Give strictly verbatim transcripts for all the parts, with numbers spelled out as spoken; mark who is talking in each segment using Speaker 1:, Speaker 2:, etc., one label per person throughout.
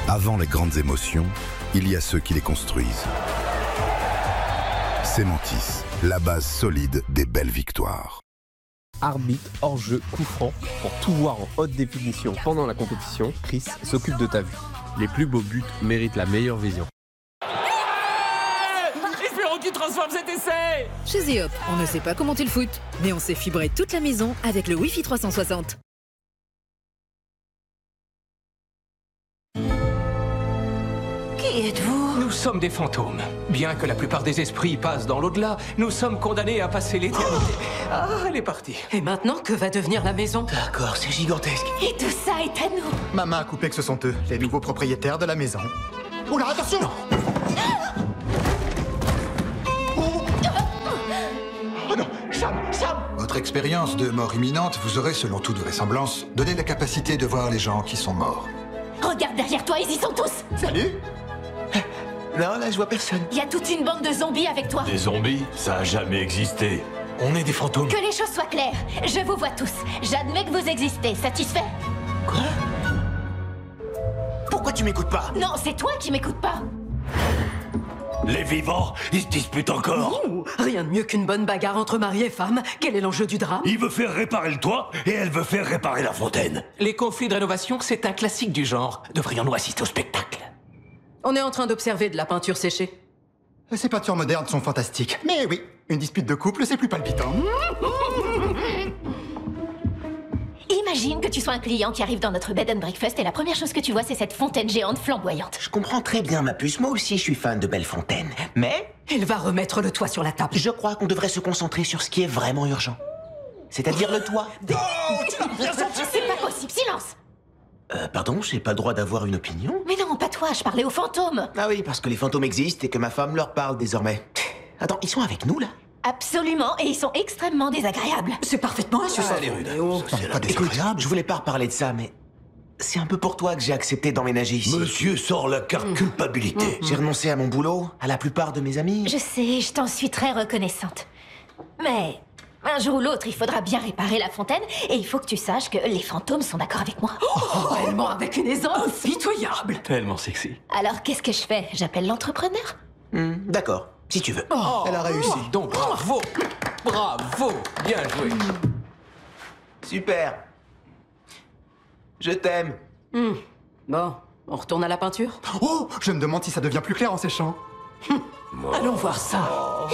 Speaker 1: Avant les grandes émotions, il y a ceux qui les construisent. Cementis, la base solide des belles victoires.
Speaker 2: Arbitre, hors-jeu, coup franc, pour tout voir en haute définition pendant la compétition, Chris s'occupe de ta vue. Les plus beaux buts méritent la meilleure vision.
Speaker 3: Espérons qu'il transforme cet essai.
Speaker 4: Chez Zeop, on ne sait pas comment tu le foot, mais on sait fibrer toute la maison avec le Wi-Fi trois cent soixante.
Speaker 5: Qui êtes-vous?
Speaker 3: Nous sommes des fantômes. Bien que la plupart des esprits passent dans l'au-delà, nous sommes condamnés à passer l'éternité. Ah, elle est partie.
Speaker 5: Et maintenant, que va devenir la maison?
Speaker 6: D'accord, c'est gigantesque.
Speaker 5: Et tout ça est à nous.
Speaker 6: Maman a coupé que ce sont eux, les nouveaux propriétaires de la maison. Oh là, attention! Oh. Oh non, Sam, Sam!
Speaker 7: Votre expérience de mort imminente vous aurait, selon toute vraisemblance, donné la capacité de voir les gens qui sont morts.
Speaker 5: Regarde derrière toi, ils y sont tous.
Speaker 6: Salut!
Speaker 3: Non, là, je vois personne.
Speaker 5: Il y a toute une bande de zombies avec toi.
Speaker 8: Des zombies? Ça a jamais existé. On est des fantômes.
Speaker 5: Que les choses soient claires. Je vous vois tous. J'admets que vous existez. Satisfait?
Speaker 3: Quoi?
Speaker 6: Pourquoi tu m'écoutes pas?
Speaker 5: Non, c'est toi qui m'écoutes pas.
Speaker 8: Les vivants, ils se disputent encore.
Speaker 9: Ouh, rien de mieux qu'une bonne bagarre entre mari et femme. Quel est l'enjeu du drame?
Speaker 8: Il veut faire réparer le toit et elle veut faire réparer la fontaine.
Speaker 3: Les conflits de rénovation, c'est un classique du genre. Devrions-nous assister au spectacle?
Speaker 9: On est en train d'observer de la peinture séchée.
Speaker 6: Ces peintures modernes sont fantastiques. Mais oui, une dispute de couple, c'est plus palpitant.
Speaker 5: Imagine que tu sois un client qui arrive dans notre bed and breakfast et la première chose que tu vois, c'est cette fontaine géante flamboyante.
Speaker 10: Je comprends très bien, ma puce. Moi aussi, je suis fan de belles fontaines. Mais
Speaker 9: Elle va remettre le toit sur la table.
Speaker 10: je crois qu'on devrait se concentrer sur ce qui est vraiment urgent. C'est-à-dire le toit.
Speaker 5: C'est pas possible, silence!
Speaker 10: Euh, pardon, j'ai pas le droit d'avoir une opinion?
Speaker 5: Mais non, pas toi, je parlais aux fantômes.
Speaker 10: Ah oui, parce que les fantômes existent et que ma femme leur parle désormais. Attends, ils sont avec nous, là?
Speaker 5: Absolument, et ils sont extrêmement désagréables.
Speaker 9: C'est parfaitement insuffisant.
Speaker 8: Elle est rude.
Speaker 9: Oh.
Speaker 8: C'est la
Speaker 10: Écoute,
Speaker 8: désagréable.
Speaker 10: je voulais pas reparler de ça, mais c'est un peu pour toi que j'ai accepté d'emménager ici.
Speaker 8: Monsieur sort la carte culpabilité.
Speaker 10: J'ai renoncé à mon boulot, à la plupart de mes amis.
Speaker 5: Je sais, je t'en suis très reconnaissante. Mais un jour ou l'autre, il faudra bien réparer la fontaine, et il faut que tu saches que les fantômes sont d'accord avec moi.
Speaker 9: Oh, réellement avec une aisance pitoyable.
Speaker 3: Tellement sexy.
Speaker 5: Alors qu'est-ce que je fais? J'appelle l'entrepreneur?
Speaker 10: Hmm, d'accord, si tu veux.
Speaker 6: Elle a réussi.
Speaker 3: Donc, bravo. Bravo. Bien joué.
Speaker 10: Super. Je t'aime.
Speaker 9: Hmm. Bon, on retourne à la peinture?
Speaker 6: Oh, je me demande si ça devient plus clair en séchant.
Speaker 9: Allons voir ça.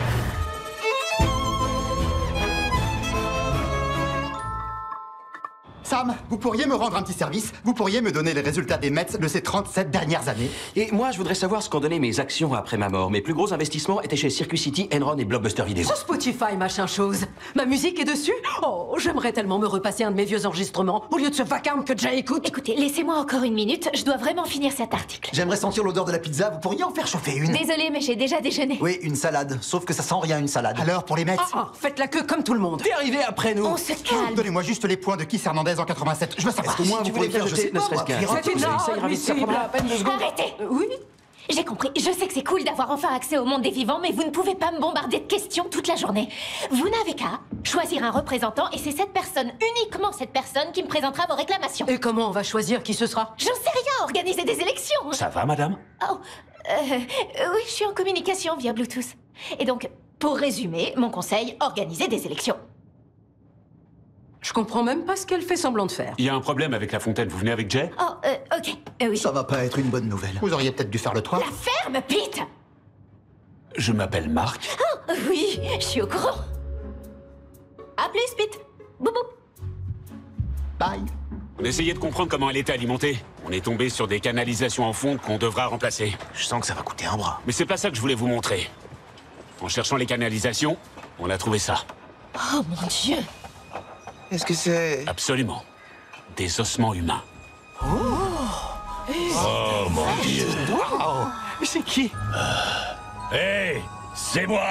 Speaker 6: Sam, vous pourriez me rendre un petit service? Vous pourriez me donner les résultats des Mets de ces trente-sept dernières années?
Speaker 11: Et moi, je voudrais savoir ce qu'ont donné mes actions après ma mort. Mes plus gros investissements étaient chez Circuit City, Enron et Blockbuster Video.
Speaker 9: Sur Spotify, machin chose. Ma musique est dessus? Oh, j'aimerais tellement me repasser un de mes vieux enregistrements au lieu de ce vacarme que Jay écoute.
Speaker 5: Écoutez, laissez-moi encore une minute, je dois vraiment finir cet article.
Speaker 6: J'aimerais sentir l'odeur de la pizza, vous pourriez en faire chauffer une?
Speaker 5: Désolée, mais j'ai déjà déjeuné.
Speaker 6: Oui, une salade, sauf que ça sent rien une salade. Alors, pour les Mets?
Speaker 9: Ah, ah, faites la queue comme tout le monde.
Speaker 11: T'es arrivé après nous.
Speaker 5: On se calme.
Speaker 6: Donnez-moi juste les points de Keith Hernandez en quatre-vingt-sept. Je veux savoir.
Speaker 11: Au moins,
Speaker 6: Si
Speaker 11: vous
Speaker 6: tu voulais
Speaker 11: pouvez
Speaker 6: faire, je
Speaker 11: jeter
Speaker 6: sais
Speaker 11: ne
Speaker 6: pas,
Speaker 11: serait-ce
Speaker 6: moi,
Speaker 11: qu'un.
Speaker 6: écrire un
Speaker 9: C'est
Speaker 6: truc.
Speaker 9: une
Speaker 11: Ça ira vite, ça prendra à peine deux secondes.
Speaker 5: Arrêtez!
Speaker 9: Oui?
Speaker 5: J'ai compris, je sais que c'est cool d'avoir enfin accès au monde des vivants, mais vous ne pouvez pas me bombarder de questions toute la journée. Vous n'avez qu'à choisir un représentant, et c'est cette personne, uniquement cette personne, qui me présentera vos réclamations.
Speaker 9: Et comment on va choisir qui ce sera?
Speaker 5: J'en sais rien, organiser des élections.
Speaker 8: Ça va, madame?
Speaker 5: Oh, euh, euh, oui, je suis en communication via Bluetooth. Et donc, pour résumer, mon conseil, organiser des élections.
Speaker 9: Je comprends même pas ce qu'elle fait semblant de faire.
Speaker 8: Il y a un problème avec la fontaine. Vous venez avec Jay?
Speaker 5: Oh, euh, ok, euh, oui.
Speaker 6: Ça va pas être une bonne nouvelle. Vous auriez peut-être dû faire le toit.
Speaker 5: La ferme, Pete!
Speaker 8: Je m'appelle Marc.
Speaker 5: Oh, oui, je suis au courant. À plus, Pete. Boubou.
Speaker 6: Bye.
Speaker 8: On essayait de comprendre comment elle était alimentée. On est tombé sur des canalisations en fond qu'on devra remplacer.
Speaker 10: Je sens que ça va coûter un bras.
Speaker 8: Mais c'est pas ça que je voulais vous montrer. En cherchant les canalisations, on a trouvé ça.
Speaker 5: Oh mon Dieu.
Speaker 10: Est-ce que c'est...
Speaker 8: Absolument. Des ossements humains.
Speaker 10: Oh mon Dieu.
Speaker 11: Wow. C'est qui?
Speaker 8: Hé, c'est moi!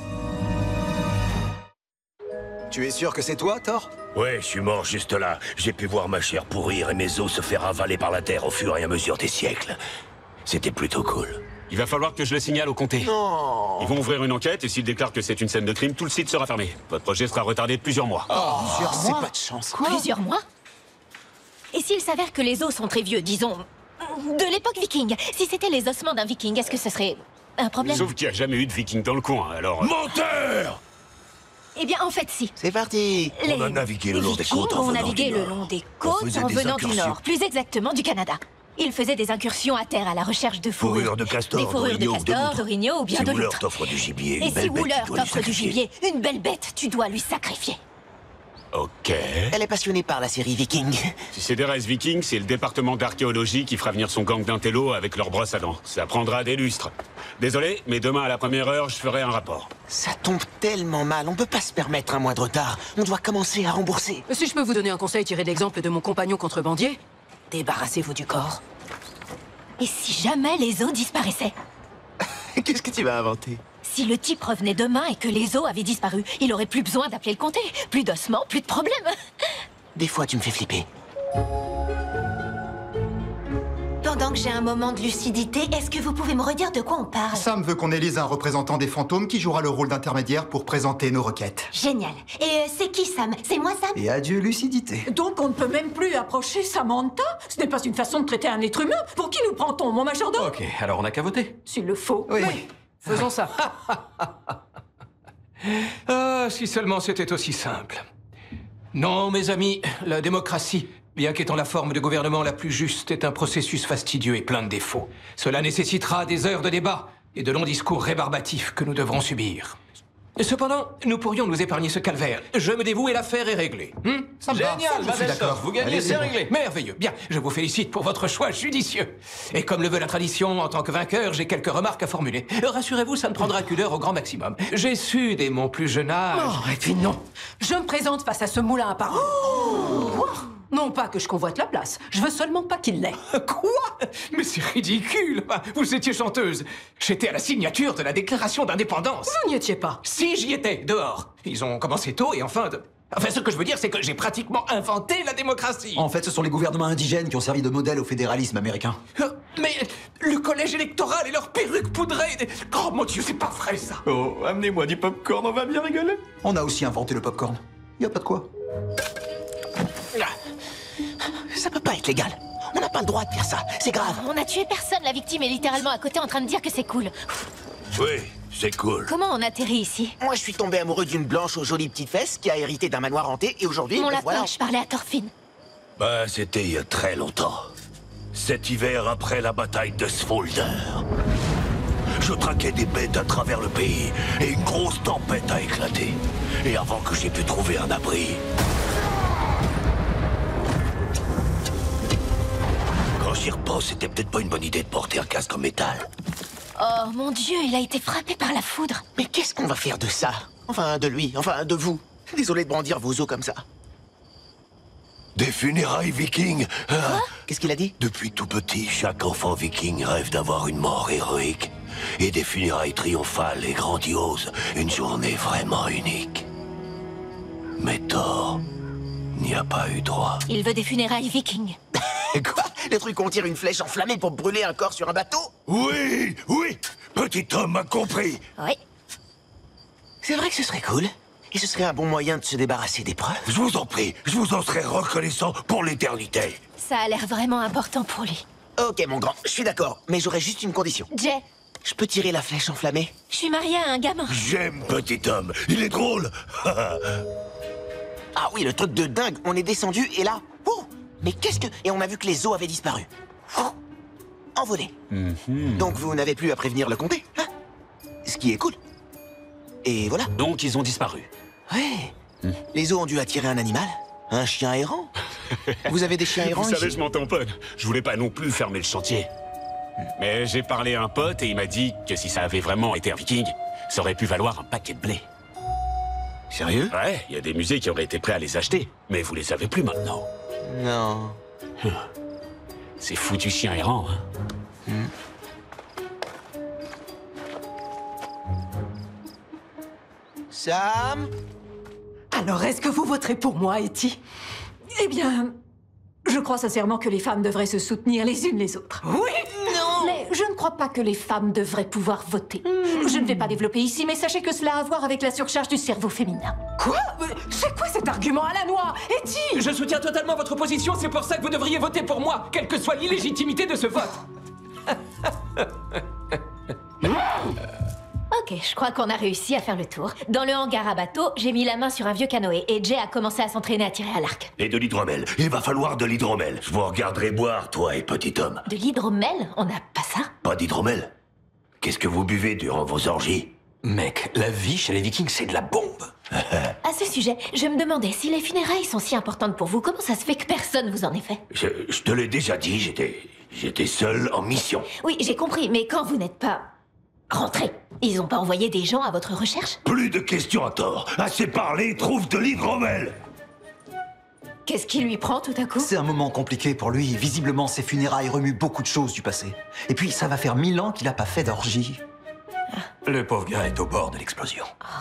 Speaker 6: Tu es sûr que c'est toi, Thor?
Speaker 8: Ouais, je suis mort juste là. J'ai pu voir ma chair pourrir et mes os se faire avaler par la terre au fur et à mesure des siècles. C'était plutôt cool. Il va falloir que je le signale au comté.
Speaker 10: Non.
Speaker 8: Ils vont ouvrir une enquête et s'ils déclarent que c'est une scène de crime, tout le site sera fermé. Votre projet sera retardé de plusieurs mois.
Speaker 10: Oh,
Speaker 6: Plusieurs
Speaker 10: c'est
Speaker 6: mois.
Speaker 10: pas de chance.
Speaker 5: Plusieurs mois? Et s'il s'avère que les os sont très vieux, disons de l'époque viking. Si c'était les ossements d'un viking, est-ce que ce serait un problème?
Speaker 8: Sauf qu'il n'y a jamais eu de viking dans le coin, alors...
Speaker 12: Menteur!
Speaker 5: Eh bien, en fait, si.
Speaker 10: C'est parti.
Speaker 5: Les
Speaker 12: On a navigué le long des
Speaker 5: Vikings
Speaker 12: côtes en
Speaker 5: ont
Speaker 12: venant
Speaker 5: navigué
Speaker 12: du
Speaker 5: le
Speaker 12: Nord.
Speaker 5: long des
Speaker 12: On
Speaker 5: côtes
Speaker 12: faisait
Speaker 5: en
Speaker 12: des
Speaker 5: venant du
Speaker 12: incursions.
Speaker 5: Nord, plus exactement du Canada. Ils faisaient des incursions à terre à la recherche de fourrures.
Speaker 12: Fourrure de castor,
Speaker 5: Des fourrures de
Speaker 12: d'orignaux ou de
Speaker 5: castor,
Speaker 12: loutre.
Speaker 5: d'orignaux ou bien
Speaker 12: Si
Speaker 5: de
Speaker 12: Wooler
Speaker 5: loutre.
Speaker 12: t'offre du gibier, une
Speaker 5: Et
Speaker 12: belle
Speaker 5: si
Speaker 12: bête,
Speaker 5: Wooler
Speaker 12: tu dois lui
Speaker 5: t'offre du
Speaker 12: sacrifier.
Speaker 5: gibier, une belle bête, tu dois lui sacrifier.
Speaker 8: Ok.
Speaker 10: Elle est passionnée par la série Viking.
Speaker 8: Si c'est des restes vikings, c'est le département d'archéologie qui fera venir son gang d'intello avec leur brosse à dents. Ça prendra des lustres. Désolé, mais demain à la première heure, je ferai un rapport.
Speaker 10: Ça tombe tellement mal, on peut pas se permettre un moindre retard. On doit commencer à rembourser.
Speaker 9: Si je peux vous donner un conseil tiré de l'exemple de mon compagnon contrebandier, débarrassez-vous du corps.
Speaker 5: Et si jamais les os disparaissaient?
Speaker 10: Qu'est-ce que tu vas inventer?
Speaker 5: Si le type revenait demain et que les os avaient disparu, il aurait plus besoin d'appeler le comté. Plus d'ossements, plus de problèmes.
Speaker 10: Des fois, tu me fais flipper.
Speaker 5: Pendant que j'ai un moment de lucidité, est-ce que vous pouvez me redire de quoi on parle?
Speaker 6: Sam veut qu'on élise un représentant des fantômes qui jouera le rôle d'intermédiaire pour présenter nos requêtes.
Speaker 5: Génial. Et euh, c'est qui Sam? C'est moi Sam?
Speaker 13: Et adieu lucidité.
Speaker 9: Donc on ne peut même plus approcher Samantha? Ce n'est pas une façon de traiter un être humain. Pour qui nous prend-on, mon majordome?
Speaker 11: Ok, alors on n'a qu'à voter.
Speaker 9: S'il le faut.
Speaker 13: Oui.
Speaker 9: Faisons ça.
Speaker 3: Ah, si seulement c'était aussi simple. Non, mes amis, la démocratie, bien qu'étant la forme de gouvernement la plus juste, est un processus fastidieux et plein de défauts. Cela nécessitera des heures de débat et de longs discours rébarbatifs que nous devrons subir. Cependant, nous pourrions nous épargner ce calvaire. Je me dévoue et l'affaire est réglée. Hmm?
Speaker 6: Ça me va.
Speaker 11: Génial,
Speaker 6: Je suis
Speaker 11: Babel,
Speaker 6: d'accord.
Speaker 11: vous gagnez,
Speaker 6: Allez,
Speaker 11: c'est
Speaker 6: bon.
Speaker 11: réglé.
Speaker 3: Merveilleux. Bien, je vous félicite pour votre choix judicieux. Et comme le veut la tradition, en tant que vainqueur, j'ai quelques remarques à formuler. Rassurez-vous, ça ne prendra qu'une heure au grand maximum. J'ai su, dès mon plus jeune âge...
Speaker 9: Oh, et puis non. Je me présente face à ce moulin à paroles. Non pas que je convoite la place, je veux seulement pas qu'il l'ait.
Speaker 3: Quoi? Mais c'est ridicule. Vous étiez chanteuse. J'étais à la signature de la déclaration d'indépendance.
Speaker 9: Vous n'y étiez pas.
Speaker 3: Si, j'y étais, dehors. Ils ont commencé tôt et enfin... De... Enfin, ce que je veux dire, c'est que j'ai pratiquement inventé la démocratie.
Speaker 13: En fait, ce sont les gouvernements indigènes qui ont servi de modèle au fédéralisme américain.
Speaker 3: Euh, Mais le collège électoral et leurs perruques poudrées... des- Oh mon Dieu, c'est pas vrai, ça.
Speaker 11: Oh, amenez-moi du popcorn, on va bien rigoler.
Speaker 13: On a aussi inventé le popcorn. Y a pas de quoi.
Speaker 10: Ça peut pas être légal. On n'a pas le droit de faire ça. C'est grave.
Speaker 5: On a tué personne, la victime est littéralement à côté en train de dire que c'est cool.
Speaker 12: Oui, c'est cool.
Speaker 5: Comment on atterrit ici?
Speaker 10: Moi, je suis tombé amoureux d'une blanche aux jolies petites fesses qui a hérité d'un manoir hanté et aujourd'hui,
Speaker 5: Mon
Speaker 10: me
Speaker 5: lapin,
Speaker 10: voilà.
Speaker 5: je parlais à Thorfinn.
Speaker 12: Bah, c'était il y a très longtemps. Cet hiver après la bataille de Svolder. Je traquais des bêtes à travers le pays et une grosse tempête a éclaté. Et avant que j'ai pu trouver un abri... Quand j'y repense, c'était peut-être pas une bonne idée de porter un casque en métal.
Speaker 5: Oh mon Dieu, il a été frappé par la foudre.
Speaker 10: Mais qu'est-ce qu'on va faire de ça? Enfin, de lui, enfin, de vous. Désolé de brandir vos os comme ça.
Speaker 12: Des funérailles vikings. Ah.
Speaker 10: Qu'est-ce qu'il a dit?
Speaker 12: Depuis tout petit, chaque enfant viking rêve d'avoir une mort héroïque. Et des funérailles triomphales et grandioses. Une journée vraiment unique. Mais Thor n'y a pas eu droit.
Speaker 5: Il veut des funérailles vikings.
Speaker 10: Quoi? Les trucs où on tire une flèche enflammée pour brûler un corps sur un bateau?
Speaker 12: Oui, oui, petit homme a compris.
Speaker 5: Oui.
Speaker 10: C'est vrai que ce serait cool. Et ce serait un bon moyen de se débarrasser des preuves.
Speaker 12: Je vous en prie, je vous en serai reconnaissant pour l'éternité.
Speaker 5: Ça a l'air vraiment important pour lui.
Speaker 10: Ok, mon grand, je suis d'accord, mais j'aurais juste une condition.
Speaker 5: Jay,
Speaker 10: Je peux tirer la flèche enflammée?
Speaker 5: je suis mariée à un gamin.
Speaker 12: J'aime petit homme, il est drôle.
Speaker 10: Ah oui, le truc de dingue, on est descendu et là... Oh, mais qu'est-ce que... Et on a vu que les os avaient disparu. Oh, envolés.
Speaker 8: Mm-hmm.
Speaker 10: Donc vous n'avez plus à prévenir le comté, hein? Ce qui est cool. Et voilà.
Speaker 8: Donc ils ont disparu.
Speaker 10: Ouais. Mm. Les os ont dû attirer un animal. Un chien errant. Vous avez des chiens errants
Speaker 8: Vous savez,
Speaker 10: ici?
Speaker 8: je m'en tamponne. Je voulais pas non plus fermer le chantier. Mais j'ai parlé à un pote et il m'a dit que si ça avait vraiment été un viking, ça aurait pu valoir un paquet de blé.
Speaker 10: Sérieux?
Speaker 8: Ouais, il y a des musées qui auraient été prêts à les acheter, mais vous les avez plus maintenant.
Speaker 10: Non.
Speaker 8: C'est foutu chien errant, hein.
Speaker 10: Hmm. Sam?
Speaker 9: Alors, est-ce que vous voterez pour moi, Etty? Eh bien, je crois sincèrement que les femmes devraient se soutenir les unes les autres.
Speaker 10: Oui? Non!
Speaker 9: Mais je ne crois pas que les femmes devraient pouvoir voter. Mmh. Je ne vais pas développer ici, mais sachez que cela a à voir avec la surcharge du cerveau féminin.
Speaker 14: Quoi? C'est quoi cet argument à la noix? Etty?
Speaker 11: Je soutiens totalement votre position, c'est pour ça que vous devriez voter pour moi, quelle que soit l'illégitimité de ce vote.
Speaker 5: Ok, je crois qu'on a réussi à faire le tour. Dans le hangar à bateau, j'ai mis la main sur un vieux canoë et Jay a commencé à s'entraîner à tirer à l'arc.
Speaker 12: Et de l'hydromel. Il va falloir de l'hydromel. Je vous regarderai boire, toi et petit homme.
Speaker 5: De l'hydromel? On n'a pas ça?
Speaker 12: Pas d'hydromel? Qu'est-ce que vous buvez durant vos orgies?
Speaker 11: Mec, la vie chez les Vikings, c'est de la bombe.
Speaker 5: À ce sujet, je me demandais, si les funérailles sont si importantes pour vous, comment ça se fait que personne vous en ait fait?
Speaker 12: Je, je te l'ai déjà dit, j'étais... j'étais seul en mission.
Speaker 5: Oui, j'ai compris, mais quand vous n'êtes pas... rentré, ils ont pas envoyé des gens à votre recherche?
Speaker 12: Plus de questions à tort. Assez parlé, trouve de l'hydromel.
Speaker 5: Qu'est-ce qui lui prend tout à coup?
Speaker 13: C'est un moment compliqué pour lui. Visiblement, ses funérailles remuent beaucoup de choses du passé. Et puis, ça va faire mille ans qu'il a pas fait d'orgie.
Speaker 11: Le pauvre gars est au bord de l'explosion.